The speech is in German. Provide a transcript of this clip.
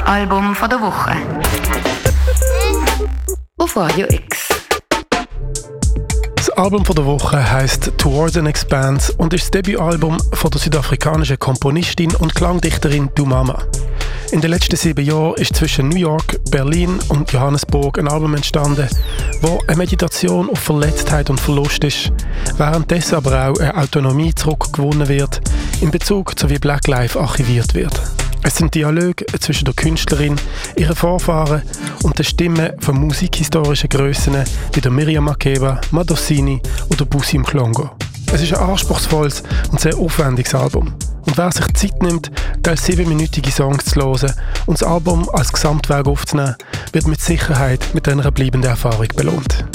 Album von der Woche. Auf Radio X. Das Album von der Woche heisst «Towards an Expanse» und ist das Debütalbum von der südafrikanischen Komponistin und Klangdichterin Dumama. In den letzten 7 Jahren ist zwischen New York, Berlin und Johannesburg ein Album entstanden, wo eine Meditation auf Verletztheit und Verlust ist, währenddessen aber auch eine Autonomie zurückgewonnen wird, in Bezug zu wie Black Life archiviert wird. Es sind Dialoge zwischen der Künstlerin, ihren Vorfahren und den Stimmen von musikhistorischen Grössen wie der Miriam Makeba, Madosini oder Busi Mhlongo. Es ist ein anspruchsvolles und sehr aufwendiges Album. Und wer sich Zeit nimmt, teils 7-minütige Songs zu hören und das Album als Gesamtwerk aufzunehmen, wird mit Sicherheit mit einer bleibenden Erfahrung belohnt.